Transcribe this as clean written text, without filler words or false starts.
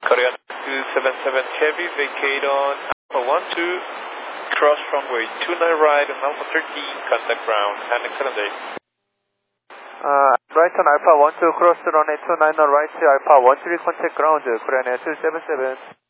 Korean 277 Heavy, vacate on Alpha 12, cross runway 29 right and Alpha 13, contact ground, and calendar. Right on Alpha 12, cross runway 29 right, Alpha 13, contact ground, Korean 277.